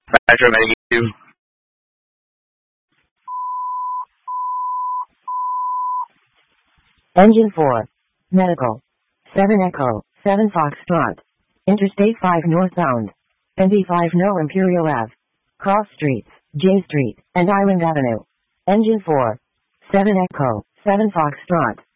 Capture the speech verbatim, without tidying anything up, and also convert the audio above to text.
Metro ninety-two. Engine four. Medical. seven Echo, seven Foxtrot. Interstate five northbound. N B five no Imperial Avenue. Cross Streets, J Street, and Island Avenue. Engine four. seven Echo, seven Foxtrot.